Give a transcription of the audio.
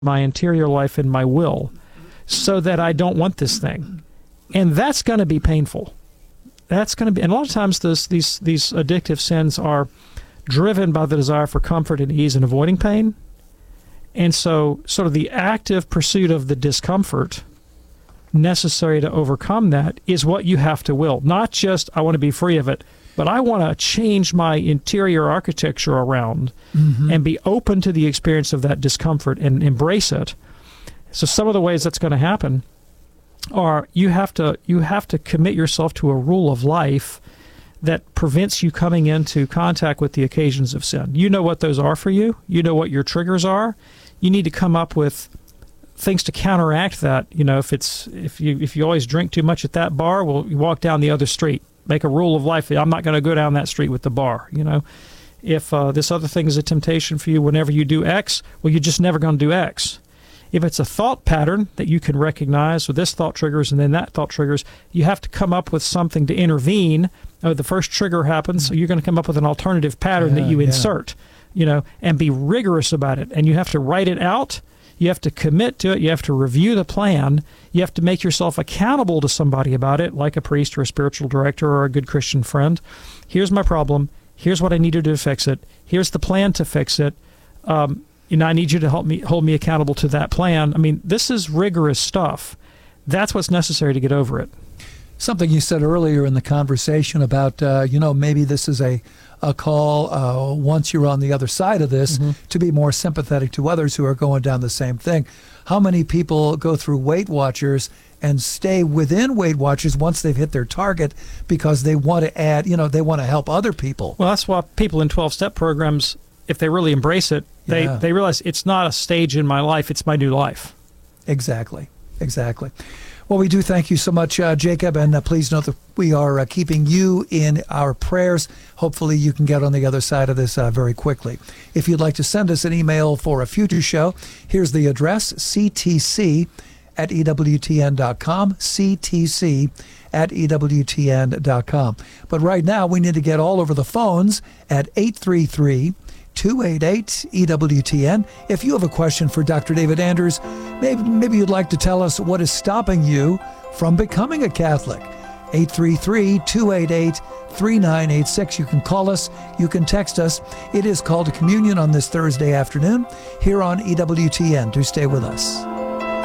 my interior life and my will so that I don't want this thing. And that's going to be painful. That's going to be, and a lot of times these addictive sins are driven by the desire for comfort and ease and avoiding pain. And so sort of the active pursuit of the discomfort necessary to overcome that is what you have to will. Not just, I want to be free of it, but I want to change my interior architecture around and be open to the experience of that discomfort and embrace it. So some of the ways that's going to happen are you have to commit yourself to a rule of life that prevents you coming into contact with the occasions of sin. You know what those are for you. You know what your triggers are. You need to come up with things to counteract that. You know, if you always drink too much at that bar, well, you walk down the other street. Make a rule of life. I'm not going to go down that street with the bar. You know, if this other thing is a temptation for you, whenever you do X, well, you're just never going to do X. If it's a thought pattern that you can recognize, so this thought triggers and then that thought triggers, you have to come up with something to intervene. The first trigger happens, so you're going to come up with an alternative pattern that you insert, you know, and be rigorous about it. And you have to write it out. You have to commit to it. You have to review the plan. You have to make yourself accountable to somebody about it, like a priest or a spiritual director or a good Christian friend. Here's my problem. Here's what I need to do to fix it. Here's the plan to fix it. And I need you to hold me accountable to that plan. I mean, this is rigorous stuff. That's what's necessary to get over it. Something you said earlier in the conversation about, maybe this is a call once you're on the other side of this to be more sympathetic to others who are going down the same thing. How many people go through Weight Watchers and stay within Weight Watchers once they've hit their target because they want to add, they want to help other people? Well, that's why people in 12-step programs, if they really embrace it, they realize it's not a stage in my life, it's my new life. Exactly. Well, we do thank you so much, Jacob, and please note that we are keeping you in our prayers. Hopefully you can get on the other side of this very quickly. If you'd like to send us an email for a future show, here's the address, ctc@ewtn.com, ctc@ewtn.com. But right now, we need to get all over the phones at 833-288-EWTN. If you have a question for Dr. David Anders, maybe you'd like to tell us what is stopping you from becoming a Catholic. 833-288-3986. You can call us. You can text us. It is Call to Communion on this Thursday afternoon here on EWTN. Do stay with us.